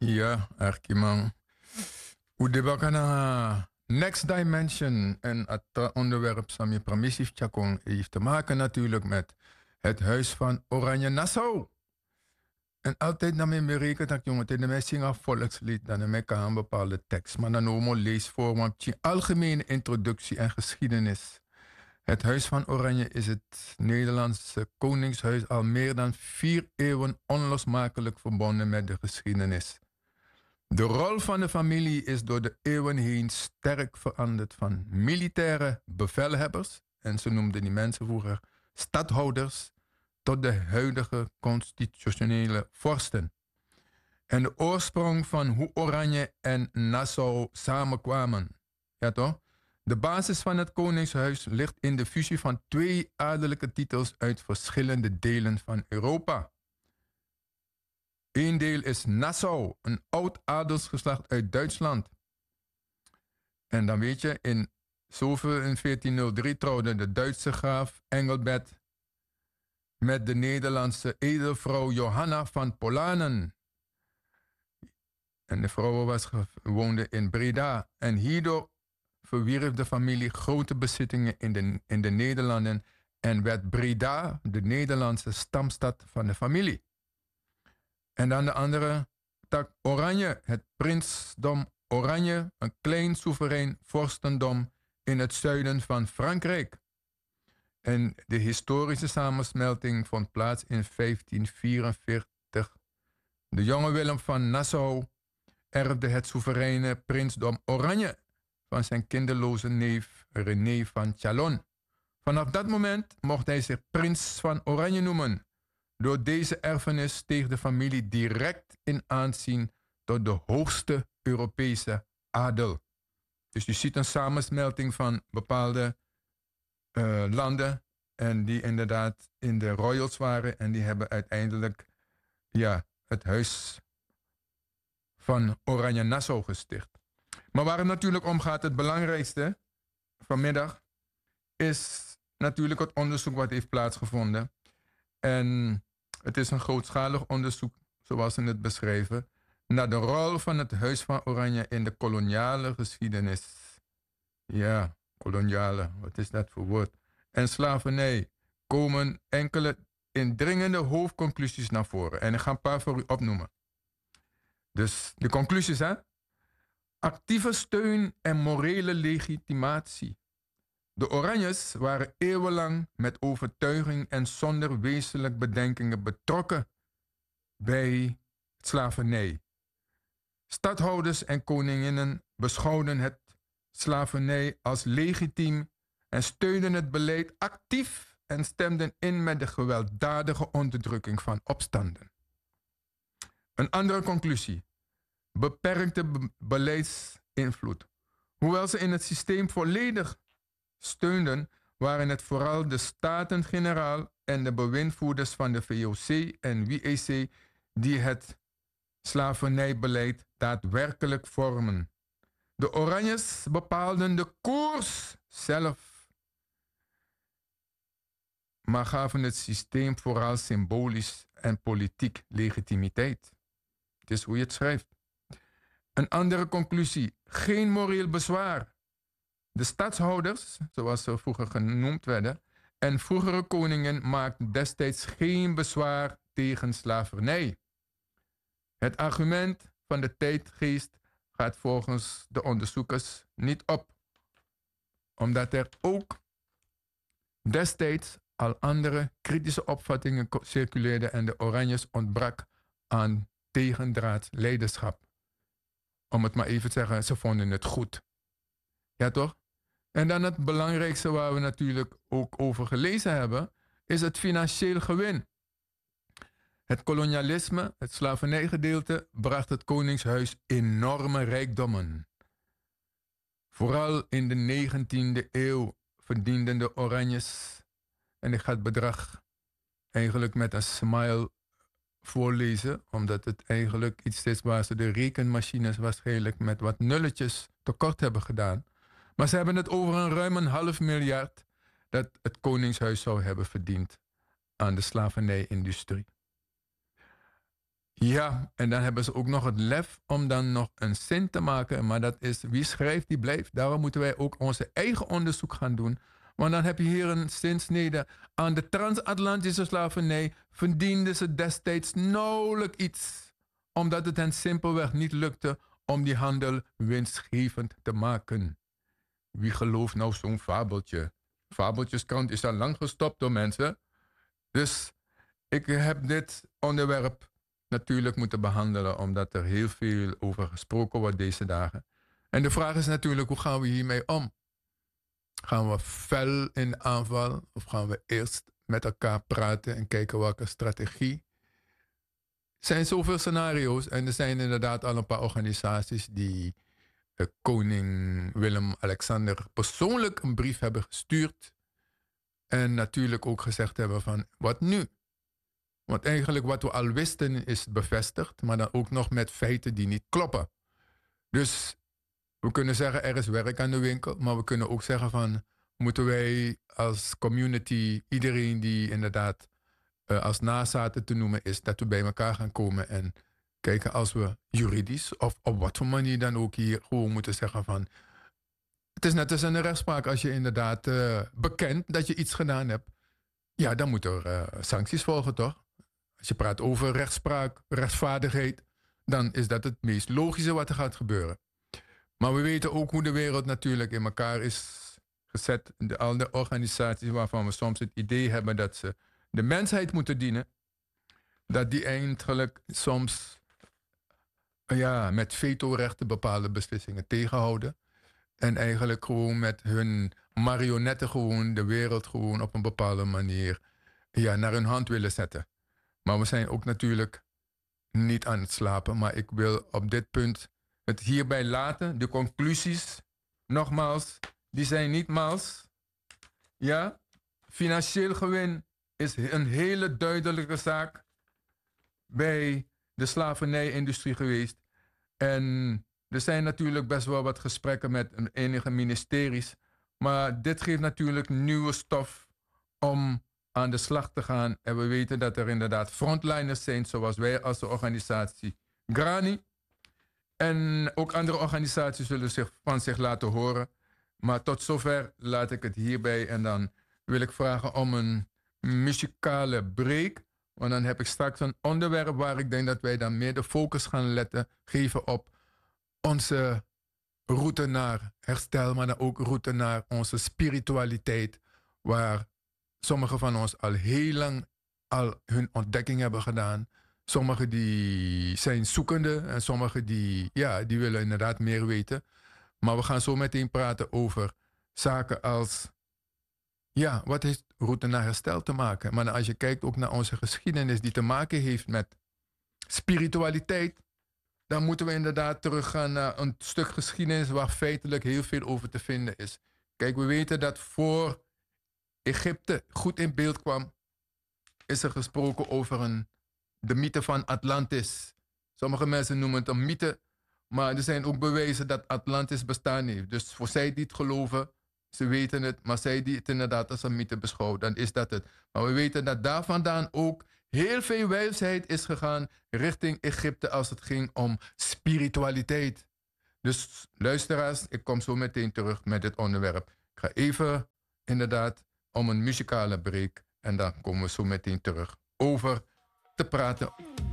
Ja, Erkiman. Udebakana Next Dimension en het onderwerp Sami Pramissif Chakong heeft te maken natuurlijk met het Huis van Oranje Nassau. En altijd naar mij berekend dat jongen, tegen mij zingen volkslied, dan mij kan een bepaalde tekst. Maar dan ook lees voor, want je algemene introductie en geschiedenis. Het Huis van Oranje is het Nederlandse koningshuis al meer dan 4 eeuwen onlosmakelijk verbonden met de geschiedenis. De rol van de familie is door de eeuwen heen sterk veranderd van militaire bevelhebbers, en ze noemden die mensen vroeger stadhouders, tot de huidige constitutionele vorsten. En de oorsprong van hoe Oranje en Nassau samenkwamen. Ja toch? De basis van het koningshuis ligt in de fusie van 2 adellijke titels uit verschillende delen van Europa. Eén deel is Nassau, een oud adelsgeslacht uit Duitsland. En dan weet je, in 1403 trouwde de Duitse graaf Engelbert met de Nederlandse edelvrouw Johanna van Polanen. En de vrouw woonde in Breda. En hierdoor verwierf de familie grote bezittingen in de Nederlanden en werd Breda de Nederlandse stamstad van de familie. En dan de andere tak Oranje, het prinsdom Oranje, een klein soeverein vorstendom in het zuiden van Frankrijk. En de historische samensmelting vond plaats in 1544. De jonge Willem van Nassau erfde het soevereine prinsdom Oranje van zijn kinderloze neef René van Chalon. Vanaf dat moment mocht hij zich prins van Oranje noemen. Door deze erfenis steeg de familie direct in aanzien tot de hoogste Europese adel. Dus je ziet een samensmelting van bepaalde landen en die inderdaad in de royals waren en die hebben uiteindelijk het huis van Oranje Nassau gesticht. Maar waar het natuurlijk om gaat, het belangrijkste vanmiddag, is natuurlijk het onderzoek wat heeft plaatsgevonden. En het is een grootschalig onderzoek, zoals ze het beschrijven, naar de rol van het Huis van Oranje in de koloniale geschiedenis. Ja, koloniale, wat is dat voor woord? En slavernij komen enkele indringende hoofdconclusies naar voren. En ik ga een paar voor u opnoemen. Dus de conclusies, hè? Actieve steun en morele legitimatie. De Oranjes waren eeuwenlang met overtuiging en zonder wezenlijk bedenkingen betrokken bij slavernij. Stadhouders en koninginnen beschouwden het slavernij als legitiem en steunden het beleid actief en stemden in met de gewelddadige onderdrukking van opstanden. Een andere conclusie. Beperkte beleidsinvloed. Hoewel ze in het systeem volledig steunden, waren het vooral de Staten-Generaal en de bewindvoerders van de VOC en WEC die het slavernijbeleid daadwerkelijk vormen. De Oranjes bepaalden de koers zelf, maar gaven het systeem vooral symbolisch en politiek legitimiteit. Het is hoe je het schrijft. Een andere conclusie. Geen moreel bezwaar. De stadshouders, zoals ze vroeger genoemd werden, en vroegere koningen maakten destijds geen bezwaar tegen slavernij. Het argument van de tijdgeest gaat volgens de onderzoekers niet op, omdat er ook destijds al andere kritische opvattingen circuleerden en de Oranjes ontbrak aan tegendraads leiderschap. Om het maar even te zeggen, ze vonden het goed. Ja toch? En dan het belangrijkste waar we natuurlijk ook over gelezen hebben, is het financieel gewin. Het kolonialisme, het slavernijgedeelte, bracht het koningshuis enorme rijkdommen. Vooral in de 19e eeuw verdienden de Oranjes, en ik ga het bedrag eigenlijk met een smile voorlezen, omdat het eigenlijk iets is waar ze de rekenmachines waarschijnlijk met wat nulletjes tekort hebben gedaan. Maar ze hebben het over een ruim $500 miljoen dat het koningshuis zou hebben verdiend aan de slavernijindustrie. Ja, en dan hebben ze ook nog het lef om dan nog een zin te maken. Maar dat is, wie schrijft, die blijft. Daarom moeten wij ook onze eigen onderzoek gaan doen. Want dan heb je hier een zinsnede. Aan de transatlantische slavernij verdienden ze destijds nauwelijks iets. Omdat het hen simpelweg niet lukte om die handel winstgevend te maken. Wie gelooft nou zo'n fabeltje? Fabeltjeskrant is al lang gestopt door mensen. Dus ik heb dit onderwerp natuurlijk moeten behandelen, omdat er heel veel over gesproken wordt deze dagen. En de vraag is natuurlijk, hoe gaan we hiermee om? Gaan we fel in aanval of gaan we eerst met elkaar praten en kijken welke strategie? Er zijn zoveel scenario's en er zijn inderdaad al een paar organisaties die koning Willem-Alexander persoonlijk een brief hebben gestuurd. En natuurlijk ook gezegd hebben van, wat nu? Want eigenlijk wat we al wisten is bevestigd, maar dan ook nog met feiten die niet kloppen. Dus we kunnen zeggen er is werk aan de winkel, maar we kunnen ook zeggen van moeten wij als community, iedereen die inderdaad als nazaten te noemen is, dat we bij elkaar gaan komen en kijken als we juridisch of op wat voor manier dan ook hier gewoon moeten zeggen van het is net als in een rechtspraak als je inderdaad bekent dat je iets gedaan hebt. Ja, dan moeten er sancties volgen toch? Als je praat over rechtspraak, rechtvaardigheid, dan is dat het meest logische wat er gaat gebeuren. Maar we weten ook hoe de wereld natuurlijk in elkaar is gezet. Al de organisaties waarvan we soms het idee hebben dat ze de mensheid moeten dienen, dat die eigenlijk soms met vetorechten bepaalde beslissingen tegenhouden. En eigenlijk gewoon met hun marionetten gewoon de wereld gewoon op een bepaalde manier naar hun hand willen zetten. Maar we zijn ook natuurlijk niet aan het slapen. Maar ik wil op dit punt het hierbij laten. De conclusies, nogmaals, die zijn niet mals. Ja, financieel gewin is een hele duidelijke zaak bij de slavernijindustrie geweest. En er zijn natuurlijk best wel wat gesprekken met enige ministeries. Maar dit geeft natuurlijk nieuwe stof om aan de slag te gaan. En we weten dat er inderdaad frontliners zijn, zoals wij als de organisatie Grani. En ook andere organisaties zullen van zich laten horen. Maar tot zover laat ik het hierbij. En dan wil ik vragen om een muzikale break. Want dan heb ik straks een onderwerp waar ik denk dat wij dan meer de focus gaan geven op onze route naar herstel, maar dan ook route naar onze spiritualiteit, waar sommigen van ons al heel lang al hun ontdekking hebben gedaan. Sommigen die zijn zoekende en sommigen die willen inderdaad meer weten. Maar we gaan zo meteen praten over zaken als, wat heeft route naar herstel te maken? Maar als je kijkt ook naar onze geschiedenis die te maken heeft met spiritualiteit, dan moeten we inderdaad teruggaan naar een stuk geschiedenis waar feitelijk heel veel over te vinden is. Kijk, we weten dat voor Egypte goed in beeld kwam, is er gesproken over de mythe van Atlantis. Sommige mensen noemen het een mythe, maar er zijn ook bewijzen dat Atlantis bestaan heeft. Dus voor zij die het geloven, ze weten het, maar zij die het inderdaad als een mythe beschouwen, dan is dat het. Maar we weten dat daar vandaan ook heel veel wijsheid is gegaan richting Egypte als het ging om spiritualiteit. Dus luisteraars, ik kom zo meteen terug met dit onderwerp. Ik ga even inderdaad om een muzikale break en dan komen we zo meteen terug over te praten